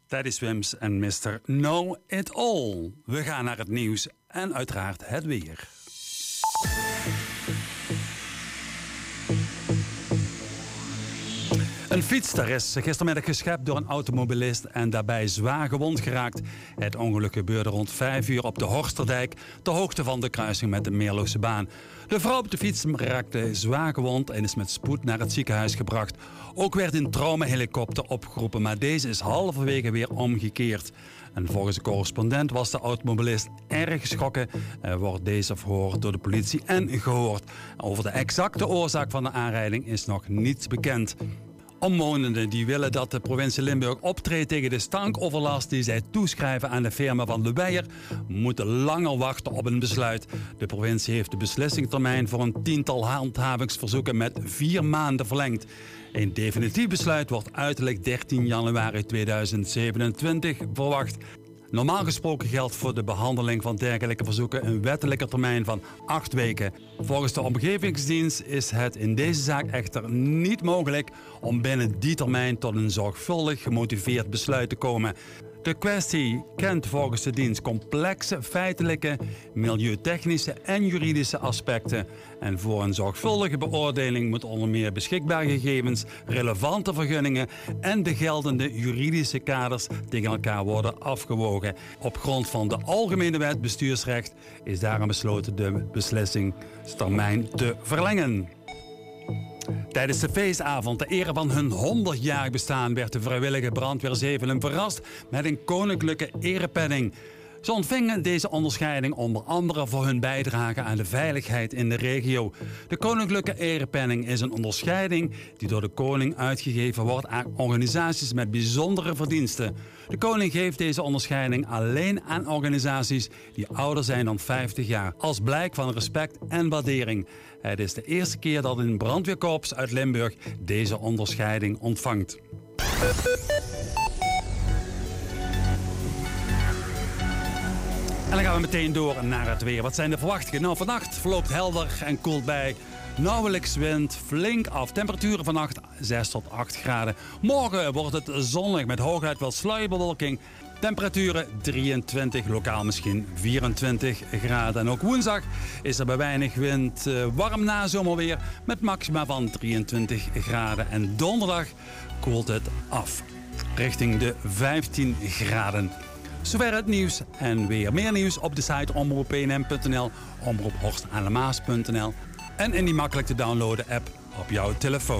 Teddy Swims en Mr. Know It All. We gaan naar het nieuws en uiteraard het weer. Een fietster is gistermiddag geschept door een automobilist en daarbij zwaar gewond geraakt. Het ongeluk gebeurde rond 5 uur op de Horsterdijk, ter hoogte van de kruising met de Meerlose baan. De vrouw op de fiets raakte zwaar gewond en is met spoed naar het ziekenhuis gebracht. Ook werd een traumahelikopter opgeroepen, maar deze is halverwege weer omgekeerd. En volgens de correspondent was de automobilist erg geschrokken. Wordt deze verhoord door de politie en gehoord. Over de exacte oorzaak van de aanrijding is nog niets bekend. Omwonenden die willen dat de provincie Limburg optreedt tegen de stankoverlast die zij toeschrijven aan de firma van De Weijer, moeten langer wachten op een besluit. De provincie heeft de beslissingstermijn voor een 10-tal handhavingsverzoeken met 4 maanden verlengd. Een definitief besluit wordt uiterlijk 13 januari 2027 verwacht. Normaal gesproken geldt voor de behandeling van dergelijke verzoeken een wettelijke termijn van 8 weken. Volgens de Omgevingsdienst is het in deze zaak echter niet mogelijk om binnen die termijn tot een zorgvuldig gemotiveerd besluit te komen. De kwestie kent volgens de dienst complexe feitelijke, milieutechnische en juridische aspecten. En voor een zorgvuldige beoordeling moet onder meer beschikbare gegevens, relevante vergunningen en de geldende juridische kaders tegen elkaar worden afgewogen. Op grond van de Algemene Wet Bestuursrecht is daarom besloten de beslissingstermijn te verlengen. Tijdens de feestavond ter ere van hun 100-jarig bestaan werd de vrijwillige brandweer Zevelen verrast met een koninklijke erepenning. Ze ontvingen deze onderscheiding onder andere voor hun bijdrage aan de veiligheid in de regio. De koninklijke erepenning is een onderscheiding die door de koning uitgegeven wordt aan organisaties met bijzondere verdiensten. De koning geeft deze onderscheiding alleen aan organisaties die ouder zijn dan 50 jaar, als blijk van respect en waardering. Het is de eerste keer dat een brandweerkorps uit Limburg deze onderscheiding ontvangt. En dan gaan we meteen door naar het weer. Wat zijn de verwachtingen? Nou, vannacht verloopt helder en koelt bij. Nauwelijks wind, flink af. Temperaturen vannacht 6 tot 8 graden. Morgen wordt het zonnig met hooguit wat sluierbewolking. Temperaturen 23, lokaal misschien 24 graden. En ook woensdag is er bij weinig wind warm nazomerweer met maxima van 23 graden. En donderdag koelt het af richting de 15 graden. Zover het nieuws en weer meer nieuws op de site omroeppnm.nl, omroephorstenalemaas.nl en in die makkelijk te downloaden app op jouw telefoon.